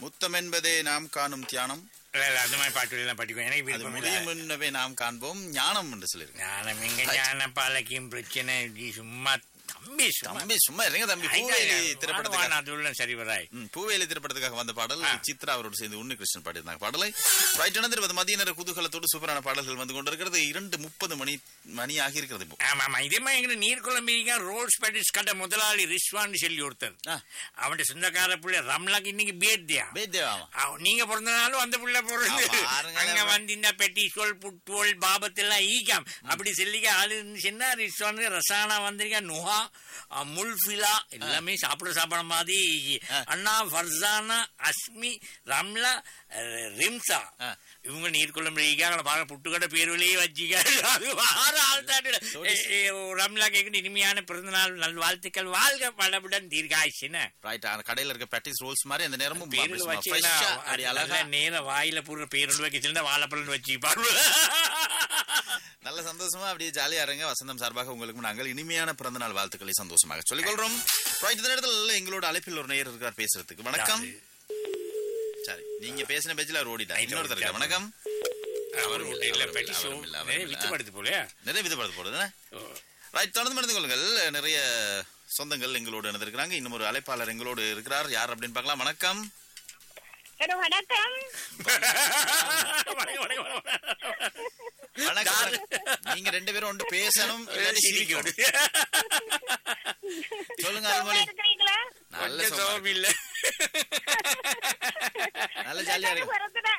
முத்தம் என்பதே நாம் காணும் தியானம். அந்த மாதிரி பாட்டு எல்லாம் படிக்கும். எனக்கு விருப்பம் இல்லை. முன்னவே நாம் காண்போம் ஞானம் என்று சொல்லிருக்கேன். ஞானம் எங்க ஞான பாலக்கியும் பிரச்சனை சும்மா தம்பி சும்மா இருங்க தம்பி. பூவேலி திரைப்படத்துக்காக சரி வராய். பூவேலி திரைப்படத்துக்காக வந்த பாடல் சித்ரா அவரோடு சேர்ந்து உன்னிகிருஷ்ணன் பாடியிருந்தாங்க பாடலை. ரைட் நடந்து மதிய நேர குதூகலத்தோடு சூப்பரான பாடல்கள் வந்து கொண்டிருக்கிறது. 2:30 மணி ஆகி இருக்கிறது. ஆமா இதே மாதிரி எங்க நீர்குழம்பு ரோல்ஸ் பேட்டிஸ் கடை முதலாளி ரிஸ்வான் சொல்லி ஒருத்தர் அவன் சொந்தக்கார பிள்ளை ரம்லாக்கு இன்னைக்கு பேத்தியா நீங்க பிறந்த நாளும் அந்த பிள்ளை பிறந்து அங்க வந்து இந்த பெட்டிசோல் புட்டோல் பாபத்தெல்லாம் ஈக்காம் அப்படி சொல்லிக்க ஆளு இருந்துச்சுன்னா ரிஸ்வான் ரசானா வந்திருக்கா நுஹா முல்ஃபிலா எல்லாமே சாப்பிட மாதிரி அண்ணா ஃபர்சானா அஸ்மி ரம்லா ரிம்சா இவங்க நீர்க்குழம்பு பார்க்க புட்டுக்கடை பேர்வழியே வச்சுக்க ரம்லா கேக்கு இனிமையான பிறந்த நாள் நல் வாழ்த்துக்கள் வாழ்க பலபுடன் தீர்காய்ச்சின்னு கடையில இருக்க பேட்டிஸ் ரோல்ஸ் மாதிரி அந்த நேரமும் பேருள் வச்சு நேரம் வாயில பூர்வ பேருள் வைக்க வாழைப்பழம் வச்சு நல்ல சந்தோஷமா அப்படியே ஜாலியா இருங்க. வசந்தம் சார்பாக உங்களுக்கு நாங்கள் இனிமையான பிறந்த நாள் வாழ்த்துக்களை சந்தோஷமாக சொல்லிக் கொள்றோம். இந்த நேரத்தில் எங்களோட அழைப்பில் ஒரு நேயர் இருக்கிறார் பேசுறதுக்கு. வணக்கம். சரி, நீங்க பேசின பேஜ்ல அவர் ஓடிட்டா. இன்னொருத்தர் இருக்கா. வணக்கம். நிறைய வித்துப்படுத்து போடுது. ரைட், தொடர்ந்து மறந்து கொள்ளுங்கள். நிறைய சொந்தங்கள் எங்களோடு இணைந்திருக்கிறாங்க. இன்னும் ஒரு அழைப்பாளர் எங்களோடு இருக்கிறார். யார் அப்படின்னு பார்க்கலாம். வணக்கம். வணக்கம். நீங்க 2 பேரும் ஒன்று பேசணும். சொல்லுங்க. நல்ல சோகம் இல்ல. நல்ல ஜாலியா இருக்கு.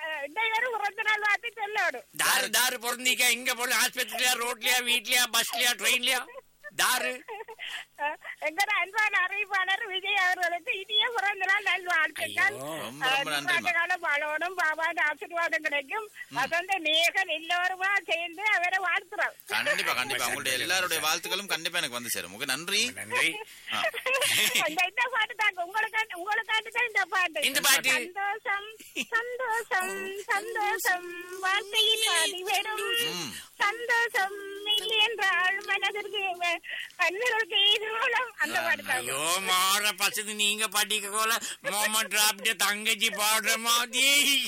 தாரு பொருந்திக்க இங்க போல ஆஸ்பத்திரியா ரோட்லயா வீட்லயா பஸ்லயா ட்ரெயின்லயா தாரு எங்கட அன்பான அறிவிப்பாளர் விஜய் அவர்களுக்கு இனிய பிறந்த நாள் நல்வாழ்த்துக்கள். வாழோடும் பாபாண்ட ஆசீர்வாதம் கிடைக்கும். வசந்த நேகன் எல்லோருமா சேர்ந்து அவரை வாழ்த்துறோம். கண்டிப்பா கண்டிப்பா உங்களுடைய எல்லாருடைய வாழ்த்துக்களும் கண்டிப்பா எனக்கு வந்து சேரும். நன்றி. இந்த பாட்டு தாங்க உங்களுக்காண்டு தான் இந்த பாட்டு. சந்தோஷம் சந்தோஷம் சந்தோஷம் வார்த்தையில் அதிவரும் சந்தோஷம் இல்லை என்றால் மனதிற்கு கண்ணீருக்கு எதிரோலம் அந்த பாட்டு தான். ஐயோ மாற பசங்க நீங்க பாட்டிக்க போல மோமன் ராப்ட தங்கச்சி பாடுற மாதிரி.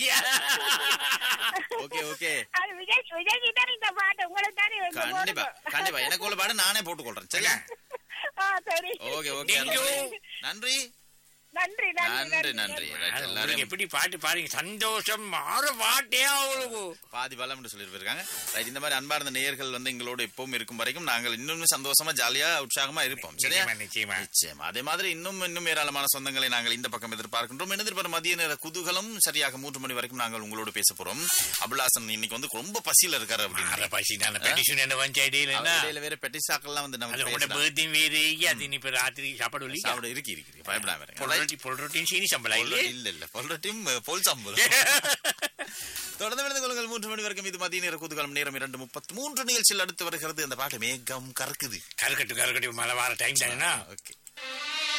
Okay okay. அது விஜய் கிட்ட இந்த பாட்டு உங்களுக்கு தானே. கண்டிப்பா கண்டிப்பா எனக்கு உள்ள பாட்டு நானே போட்டுக்கொள்றேன். சரியா? சரி. Okay okay. நன்றி நன்றி நன்றி நன்றி. எப்படி பாட்டு பாருங்க. சந்தோஷம் மாற பாட்டே அவளுக்கு பாதி பலம் என்று சொல்லியிருக்காங்க. இந்த மாதிரி அன்பார்ந்த நேயர்கள் வந்து எங்களோட எப்பவும் இருக்கும் வரைக்கும் நாங்கள் இன்னும் சந்தோஷமா ஜாலியா உற்சாகமா இருப்போம். சரியா? நிச்சயமா. அதே மாதிரி இன்னும் ஏராளமான சொந்தங்களை நாங்கள் இந்த பக்கம் எதிர்பார்க்கின்றோம். எதிர்பார்த்த மதிய நேர குதூகலம் சரியாக 3 மணி வரைக்கும் நாங்கள் உங்களோட பேச போறோம். அபுல்லாசன் இன்னைக்கு வந்து ரொம்ப பசியில இருக்காரு அப்படின்னு. வேற பெட்டிசாக்கெல்லாம் வந்து நம்ம ராத்திரி சாப்பாடு இருக்கு பயப்படாம தொடர்ந்து கொள்ளுங்கள். 3 மணி வரைக்கும் இது மதிய நேர குதூகலம். நேரம் 2:33 நிகழ்ச்சியில் அடுத்து வருகிறது அந்த பாட்டு மேகம் கறக்குது. கறக்கட்டு மழை வார டைம் தானே. ஓகே.